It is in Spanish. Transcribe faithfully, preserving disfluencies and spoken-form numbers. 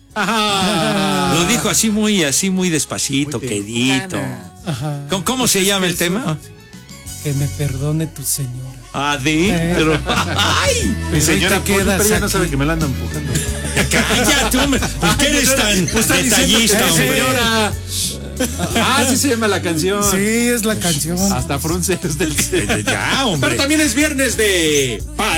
Ah. Lo dijo así muy, así muy despacito, Muy quedito. Ajá. ¿Cómo, cómo se llama el tema? Que me perdone tu señora. Adentro. ¡Ay! Mi señora te quedas pero ya no aquí. sabe que me la ando empujando. ¡Cállate, hombre! ¿Por qué eres tan Está diciendo detallista, que hombre? señora. Ah, sí se llama la canción. Sí, es la canción. Hasta frunces del... Ya, hombre. Pero también es viernes de...